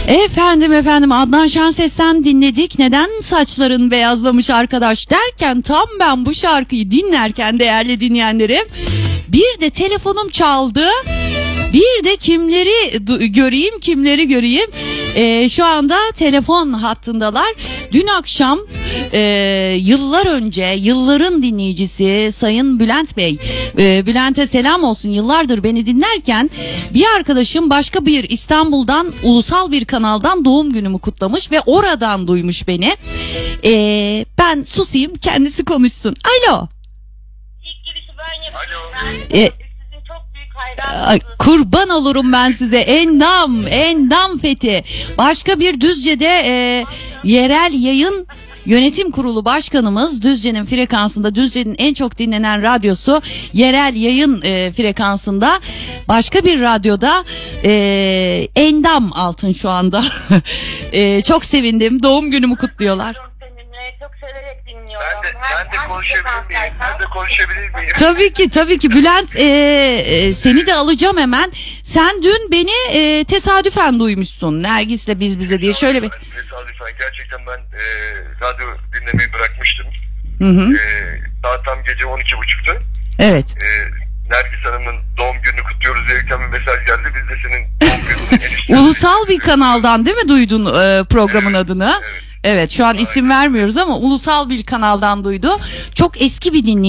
Efendim Adnan Şenses'ten dinledik. Neden saçların beyazlamış arkadaş derken tam ben bu şarkıyı dinlerken değerli dinleyenlerim bir de telefonum çaldı. Bir de kimleri göreyim. Şu anda telefon hattındalar. Dün akşam yıllar önce yılların dinleyicisi Sayın Bülent Bey. Bülent'e selam olsun, yıllardır beni dinlerken bir arkadaşım başka bir İstanbul'dan ulusal bir kanaldan doğum günümü kutlamış ve oradan duymuş beni. Ben susayım, kendisi konuşsun. Alo. İlk girişi ben yapıyorum. Alo. Sizin çok büyük hayranınızım. Kurban olurum ben size. Endam Fethi. Başka bir Düzce'de yerel yayın yönetim kurulu başkanımız, Düzce'nin frekansında, Düzce'nin en çok dinlenen radyosu yerel yayın frekansında, başka bir radyoda Endam Altın şu anda. Çok sevindim. Doğum günümü kutluyorlar. Çok severek dinliyorum. Ben de konuşabilir miyim? Tabii ki Bülent, seni de alacağım hemen. Sen dün beni tesadüfen duymuşsun. Nergis'le biz bize diye şöyle bir. Tesadüfen gerçekten ben radyo dinlemeyi bırakmıştım. Hı. Saat tam gece 12.30'tu. Evet. Nergis Hanım'ın doğum gününü kutluyoruz diyerekten bir mesaj geldi. Biz de senin doğum gününü Ulusal bir kanaldan değil mi duydun programın adını? Evet, şu an isim vermiyoruz ama ulusal bir kanaldan duydu. Çok eski bir dinleyici.